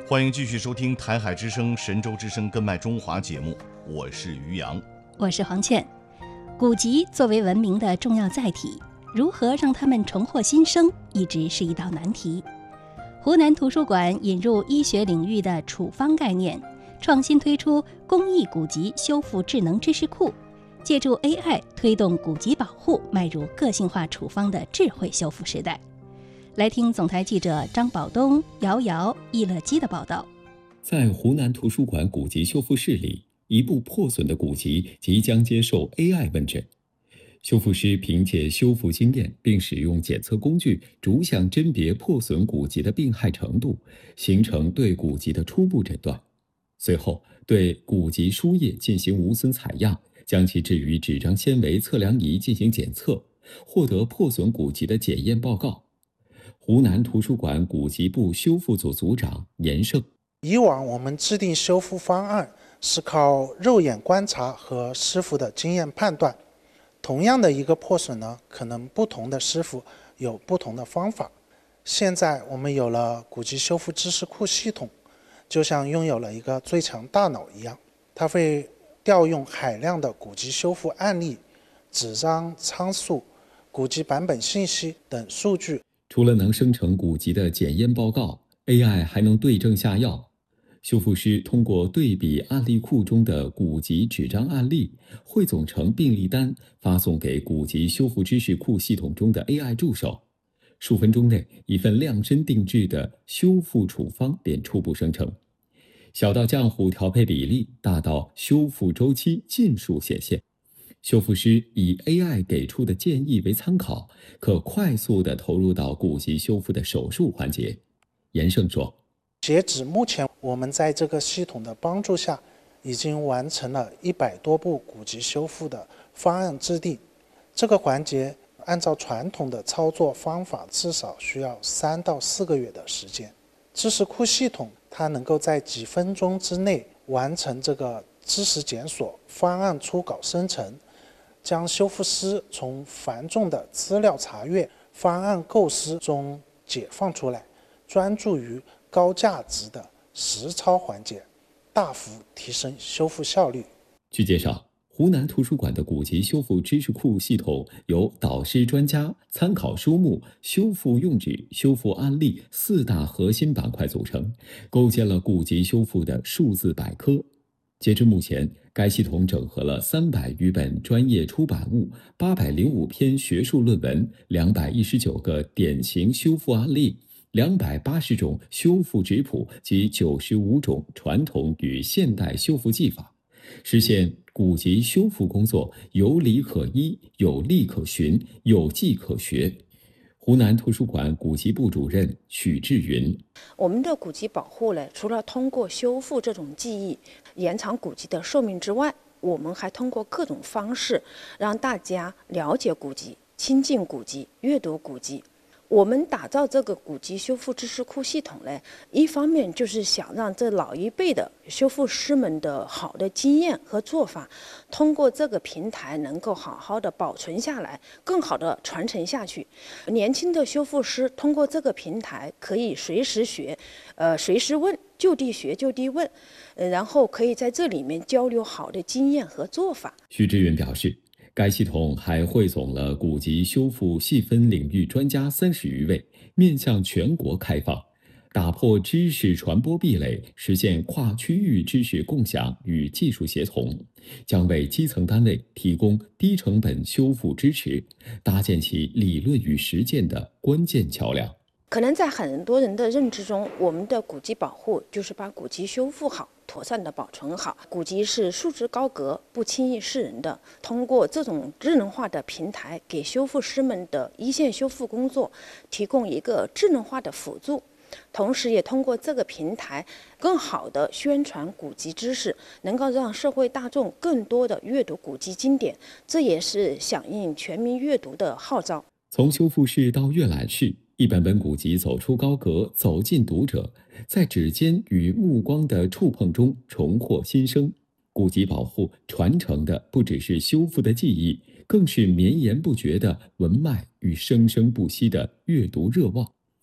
欢迎继续收听台海之声、神州之声根脉中华节目，我是于洋， 我是黄倩。古籍作为文明的重要载体，如何让它们重获新生，一直是一道难题。湖南图书馆引入医学领域的处方概念，创新推出公益古籍修复智能知识库，借助 AI 推动古籍保护迈入个性化处方的智慧修复时代。来听总台记者张宝东、瑶瑶、易乐基的报道。 在湖南图书馆古籍修复室里，一部破损的古籍即将接受 AI 问诊。修复师凭借修复经验，并使用检测工具逐项甄别破损古籍的病害程度，形成对古籍的初步诊断。随后，对古籍书页进行无损采样，将其置于纸张纤维测量仪进行检测，获得破损古籍的检验报告。湖南图书馆古籍部修复组组长严胜： 以往我们制定修复方案是靠肉眼观察和师傅的经验判断。同样的一个破损呢，可能不同的师傅有不同的方法。现在我们有了古籍修复知识库系统，就像拥有了一个最强大脑一样，它会调用海量的古籍修复案例、纸张参数、古籍版本信息等数据。 除了能生成古籍的检验报告， AI 还能对症下药。修复师通过对比案例库中的古籍纸张案例，汇总成病历单，发送给古籍修复知识库系统中的 AI 助手。数分钟内，一份量身定制的修复处方便初步生成。小到浆糊调配比例，大到修复周期尽数显现。修复师以 AI 给出的建议为参考，可快速地投入到古籍修复的手术环节。严胜说： 截止目前，我们在这个系统的帮助下，已经完成了100多部古籍修复的方案制定。这个环节按照传统的操作方法，至少需要3到4个月的时间。知识库系统它能够在几分钟之内完成这个知识检索、方案初稿生成，将修复师从繁重的资料查阅、方案构思中解放出来，专注于高价值的实操环节，大幅提升修复效率。 据介绍，湖南图书馆的古籍修复知识库系统由导师专家、参考书目、修复用纸、修复案例4大核心板块组成，构建了古籍修复的数字百科。截至目前，该系统整合了300余本专业出版物、805篇学术论文、219个典型修复案例、280种修复质谱及95种传统与现代修复技法，实现古籍修复工作有理可依、有例可循、有迹可学。湖南图书馆古籍部主任许志云： 我们的古籍保护呢，除了通过修复这种技艺延长古籍的寿命之外，我们还通过各种方式让大家了解古籍、亲近古籍、阅读古籍。我们打造这个古籍修复知识库系统呢，一方面就是想让这老一辈的修复师们的好的经验和做法，通过这个平台能够好好的保存下来，更好的传承下去。年轻的修复师通过这个平台可以随时学，随时问，就地学就地问，然后可以在这里面交流好的经验和做法。 许志远表示，该系统还汇总了古籍修复细分领域专家30余位，面向全国开放，打破知识传播壁垒，实现跨区域知识共享与技术协同，将为基层单位提供低成本修复支持，搭建起理论与实践的关键桥梁。 可能在很多人的认知中，我们的古籍保护就是把古籍修复好，妥善的保存好。古籍是束之高阁，不轻易示人的。通过这种智能化的平台，给修复师们的一线修复工作提供一个智能化的辅助，同时也通过这个平台更好的宣传古籍知识，能够让社会大众更多的阅读古籍经典，这也是响应全民阅读的号召。 从修复室到阅览室，一本本古籍走出高阁，走进读者，在指尖与目光的触碰中重获新生。古籍保护传承的不只是修复的技艺，更是绵延不绝的文脉与生生不息的阅读热望。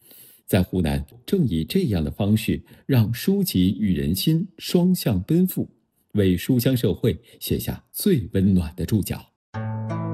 在湖南，正以这样的方式，让书籍与人心双向奔赴，为书香社会写下最温暖的注脚。